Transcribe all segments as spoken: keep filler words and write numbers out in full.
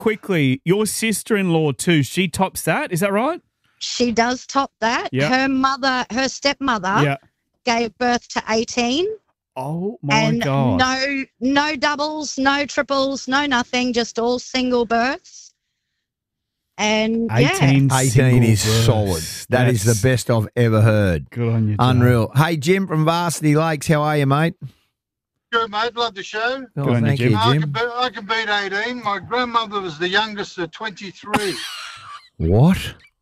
quickly, your sister-in-law too, she tops that, is that right? She does top that. Yeah. Her mother, her stepmother, Yeah. gave birth to eighteen. Oh, my and God. no, no doubles, no triples, no nothing, just all single births. And eighteen, yeah. eighteen is single solid. births. That is That's the best I've ever heard. Good on you, Joe. Unreal. Hey, Jim from Varsity Lakes, how are you, mate? Good, mate. Love the show. Oh, Good on you, thank Jim. you, I, Jim. can beat, I can beat eighteen. My grandmother was the youngest at twenty-three. What?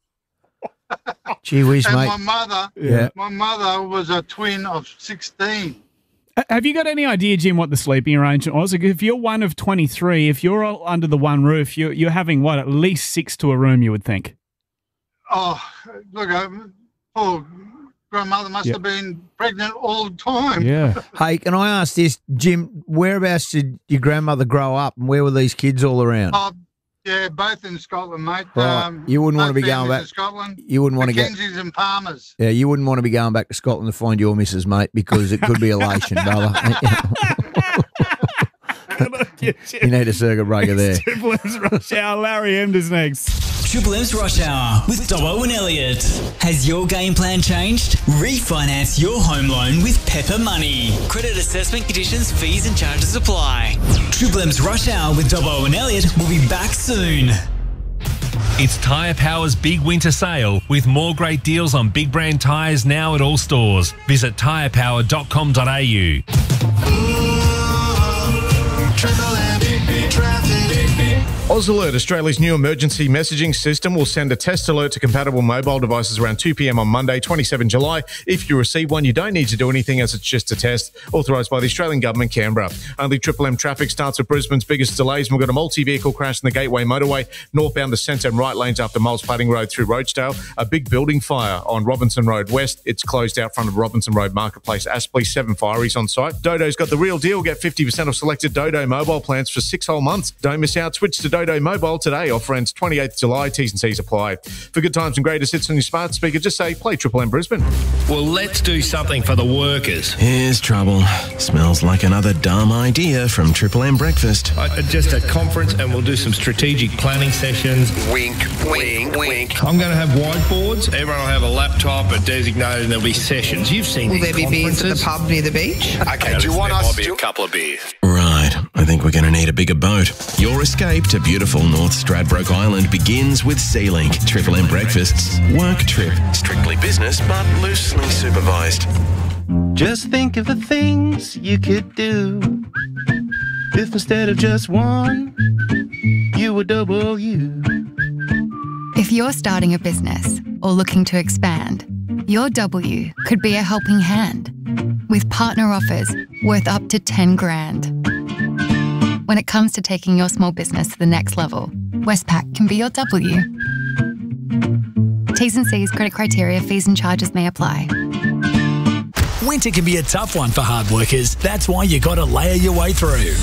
Gee whiz, and mate. my mother, Yeah. my mother was a twin of sixteen. Uh, Have you got any idea, Jim, what the sleeping arrangement was? Like, if you're one of twenty-three, if you're all under the one roof, you're, you're having, what, at least six to a room, you would think? Oh, look, uh, poor grandmother must Yeah. have been pregnant all the time. Yeah. Hey, can I ask this, Jim, whereabouts did your grandmother grow up and where were these kids all around? Oh, yeah, both in Scotland, mate. Right. You wouldn't want to both be going families back- In Scotland. You wouldn't want to get... Mackenzies and Palmers. Yeah, you wouldn't want to be going back to Scotland to find your missus, mate, because it could be elation, brother. You need a circuit breaker there. Triple M's Rush Hour, Larry Emder's next. Triple M's Rush Hour with Dobbo and Elliot. Has your game plan changed? Refinance your home loan with Pepper Money. Credit assessment conditions, fees and charges apply. Triple M's Rush Hour with Dobbo and Elliot will be back soon. It's Tyre Power's big winter sale with more great deals on big brand tyres now at all stores. Visit tyre power dot com dot a u. AusAlert, Australia's new emergency messaging system, will send a test alert to compatible mobile devices around two p m on Monday, the twenty-seventh of July. If you receive one, you don't need to do anything as it's just a test, authorised by the Australian Government, Canberra. Only Triple M traffic starts with Brisbane's biggest delays, and we've got a multi-vehicle crash in the Gateway Motorway, northbound to centre and right lanes after Miles Plating Road through Rochedale. A big building fire on Robinson Road West. It's closed out front of Robinson Road Marketplace. Aspley, seven fireys on site. Dodo's got the real deal. Get fifty percent off selected Dodo mobile plans for six whole months. Don't miss out. Switch to Dodo Mobile today. Offer ends twenty-eighth of July. T's and C's apply. For good times and greatest hits on your smart speaker, just say play Triple M Brisbane. Well, let's do something for the workers. Here's trouble. Smells like another dumb idea from Triple M Breakfast. I, just a conference, and we'll do some strategic planning sessions. Wink, wink, wink. I'm going to have whiteboards. Everyone will have a laptop, a designated, and there'll be sessions. You've seen Will these there be beers at the pub near the beach? Okay, do you want us to? to... a couple of beers. Right, I think we're going to need a bigger boat. Your escape to beautiful North Stradbroke Island begins with SeaLink. Triple M Breakfast's work trip. Strictly business, but loosely supervised. Just think of the things you could do if instead of just one, you were double you. If you're starting a business or looking to expand, your W could be a helping hand with partner offers worth up to ten grand. When it comes to taking your small business to the next level, Westpac can be your W. T's and C's, credit criteria, fees and charges may apply. Winter can be a tough one for hard workers. That's why you got to layer your way through.